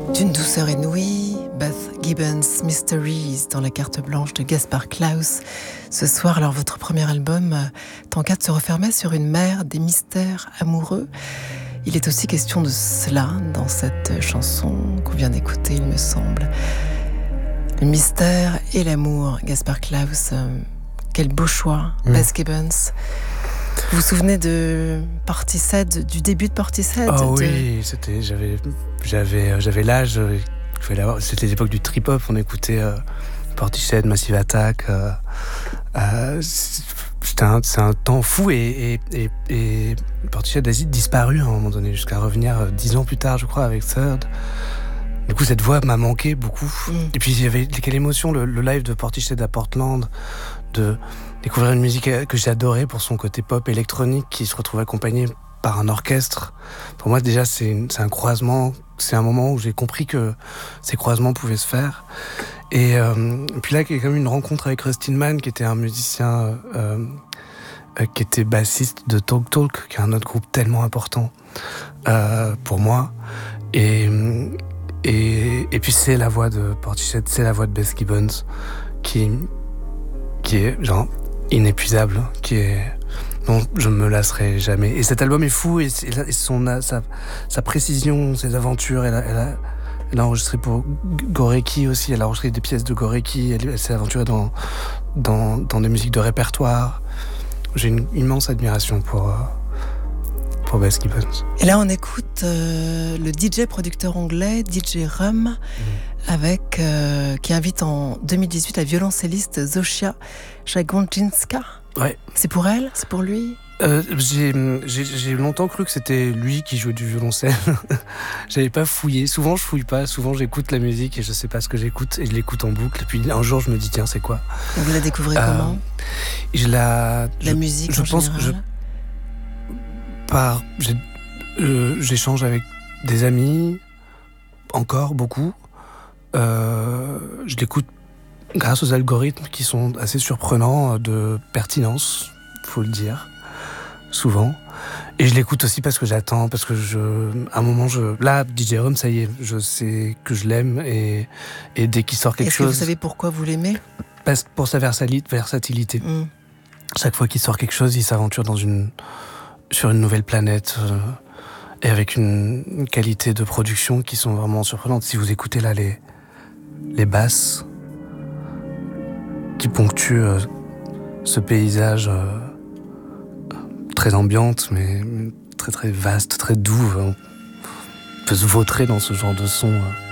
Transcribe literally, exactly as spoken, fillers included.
D'une douceur inouïe, Beth Gibbons, Mysteries, dans la carte blanche de Gaspard Klaus. Ce soir, alors votre premier album, Tankard, se refermait sur une mer des mystères amoureux. Il est aussi question de cela dans cette chanson qu'on vient d'écouter, il me semble. Le mystère et l'amour, Gaspard Klaus. Quel beau choix, mmh. Beth Gibbons. Vous vous souvenez de Portishead, du début de Portishead? Oh de... oui, c'était, j'avais, j'avais, j'avais l'âge, c'était l'époque du trip-hop, on écoutait euh, Portishead, Massive Attack. Euh, euh, c'était un, c'est un temps fou et, et, et, et Portishead a disparu à un moment donné, jusqu'à revenir euh, dix ans plus tard, je crois, avec Third. Du coup, cette voix m'a manqué beaucoup. Mm. Et puis, il y avait quelle émotion, le, le live de Portishead à Portland, de découvrir une musique que j'adorais pour son côté pop électronique qui se retrouve accompagné par un orchestre. Pour moi, déjà, c'est, une, c'est un croisement. C'est un moment où j'ai compris que ces croisements pouvaient se faire. Et, euh, et puis là, il y a quand même une rencontre avec Rustin Mann, qui était un musicien, euh, euh, qui était bassiste de Talk Talk, qui est un autre groupe tellement important euh, pour moi. Et, et, et puis, c'est la voix de Portishead, c'est la voix de Beth Gibbons, qui, qui est genre inépuisable, qui est... dont je ne me lasserai jamais. Et cet album est fou, et, et son, sa, sa précision, ses aventures, elle a, elle, a, elle a enregistré pour Gorecki aussi, elle a enregistré des pièces de Gorecki, elle, elle s'est aventurée dans, dans, dans des musiques de répertoire. J'ai une immense admiration pour, pour Beth Gibbons. Et là, on écoute euh, le D J producteur anglais, D J Rum, mmh. avec, euh, qui invite en deux mille dix-huit la violoncelliste Zosia Jagodzinska. Ouais. C'est pour elle? C'est pour lui? euh, j'ai, j'ai, j'ai longtemps cru que c'était lui qui jouait du violoncelle. J'avais pas fouillé. Souvent, je fouille pas. Souvent, j'écoute la musique et je sais pas ce que j'écoute et je l'écoute en boucle. Et puis un jour, je me dis tiens, c'est quoi? Et vous la découvrez euh, comment? Je la. La je, musique. Je en pense général. que je. Par, j'ai, euh, j'échange avec des amis, encore beaucoup. Euh, je l'écoute grâce aux algorithmes qui sont assez surprenants de pertinence, faut le dire, souvent. Et je l'écoute aussi parce que j'attends, parce que je, à un moment, je, là, D J Rum, ça y est, je sais que je l'aime et, et dès qu'il sort quelque Est-ce chose. Est-ce que vous savez pourquoi vous l'aimez? Parce, pour sa versatilité. Mm. Chaque fois qu'il sort quelque chose, il s'aventure dans une, sur une nouvelle planète. Euh, et avec une, une qualité de production qui sont vraiment surprenantes. Si vous écoutez là les, les basses qui ponctuent euh, ce paysage euh, très ambiante, mais très très vaste, très doux. On peut se vautrer dans ce genre de son. Euh.